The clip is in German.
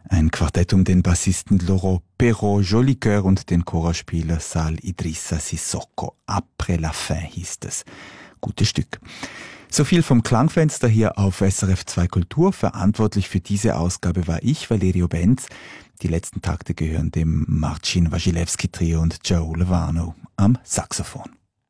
Ein Quartett um den Bassisten Laurent Perrault Jolicoeur und den Choraspieler Sal Idrissa Sissoko. Après la fin hieß es. Gutes Stück. So viel vom Klangfenster hier auf SRF 2 Kultur. Verantwortlich für diese Ausgabe war ich, Valerio Benz. Die letzten Takte gehören dem Marcin Wasilewski Trio und Joe Lovano am Saxophon.